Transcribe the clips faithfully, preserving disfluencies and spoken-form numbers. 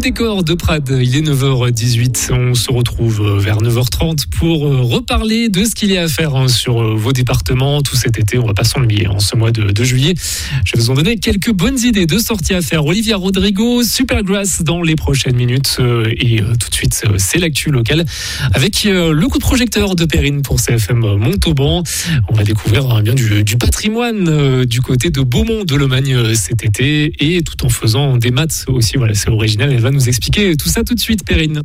décor de Prades, il est neuf heures dix-huit. On se retrouve vers neuf heures trente pour reparler de ce qu'il y a à faire sur vos départements tout cet été. On va pas s'ennuyer en ce mois de, de juillet. Je vais vous en donner quelques bonnes idées de sorties à faire. Olivia Rodrigo, Supergrass dans les prochaines minutes. Et tout de suite, c'est l'actu locale avec le coup de projecteur de Perrine pour C F M Montauban. On va découvrir bien du, du patrimoine du côté de Beaumont de Lomagne cet été et tout en faisant des maths aussi. Voilà, c'est original. Elle va nous expliquer tout ça tout de suite, Perrine.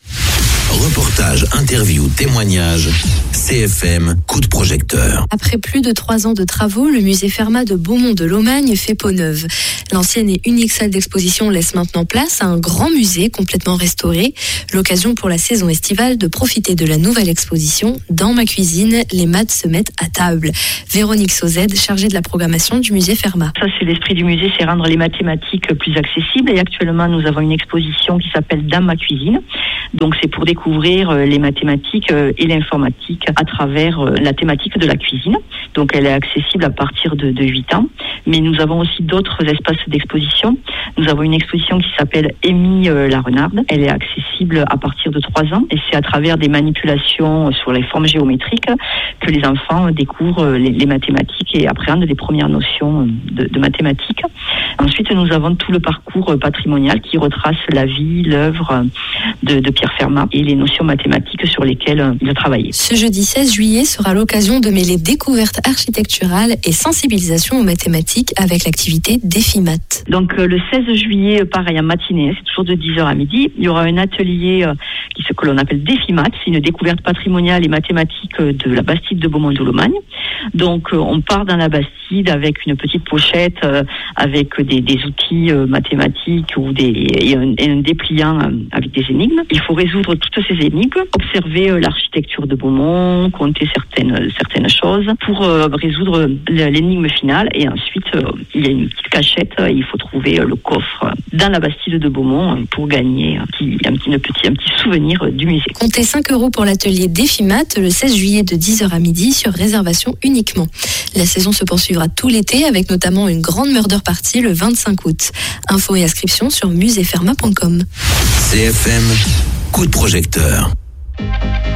Reportage, interview, témoignage, C F M, coup de projecteur. Après plus de trois ans de travaux, le musée Fermat de Beaumont de Lomagne fait peau neuve. L'ancienne et unique salle d'exposition laisse maintenant place à un grand musée complètement restauré. L'occasion pour la saison estivale de profiter de la nouvelle exposition. Dans ma cuisine, les maths se mettent à table. Véronique Sauzet, chargée de la programmation du musée Fermat. Ça, c'est l'esprit du musée, c'est rendre les mathématiques plus accessibles. Et actuellement, nous avons une exposition qui s'appelle Dans ma cuisine. Donc, c'est pour découvrir les mathématiques et l'informatique à travers la thématique de la cuisine. Donc, elle est accessible à partir de, de huit ans. Mais nous avons aussi d'autres espaces d'exposition. Nous avons une exposition qui s'appelle Amy la Renarde. Elle est accessible à partir de trois ans. Et c'est à travers des manipulations sur les formes géométriques que les enfants découvrent les, les mathématiques et appréhendent les premières notions de, de mathématiques. Ensuite, nous avons tout le parcours patrimonial qui retrace la vie, l'œuvre de, de Pierre Fermat et les notions mathématiques sur lesquelles il a travaillé. Ce jeudi seize juillet sera l'occasion de mêler découverte architecturale et sensibilisation aux mathématiques avec l'activité Défi Maths. Donc le seize juillet, pareil, en matinée, c'est toujours de dix heures à midi, il y aura un atelier qui ce que l'on appelle Défi Maths, c'est une découverte patrimoniale et mathématique de la Bastide de Beaumont de Lomagne. Donc on part dans la Bastide avec une petite pochette avec des, des outils mathématiques ou des, et un, et un dépliant avec des énigmes. Il faut résoudre toutes ces énigmes, observer l'architecture de Beaumont, compter certaines, certaines choses pour euh, résoudre l'énigme finale. Et ensuite, euh, il y a une petite cachette, il faut trouver le coffre dans la Bastide de Beaumont pour gagner un petit, un petit, un petit, un petit souvenir du musée. Comptez cinq euros pour l'atelier Défi Maths le seize juillet de dix heures à midi sur réservation uniquement. La saison se poursuivra tout l'été avec notamment une grande murder party le vingt-cinq août. Infos et inscriptions sur musée fermat point com. C F M, coup de projecteur.